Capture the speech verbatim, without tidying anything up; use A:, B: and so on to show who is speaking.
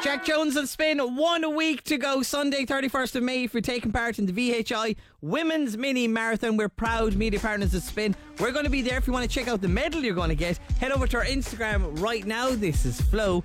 A: Jack Jones and Spin, one week to go. Sunday, thirty-first of May, if you're taking part in the V H I Women's Mini Marathon. We're proud media partners of Spin. We're going to be there. If you want to check out the medal you're going to get, head over to our Instagram right now. This is Flo.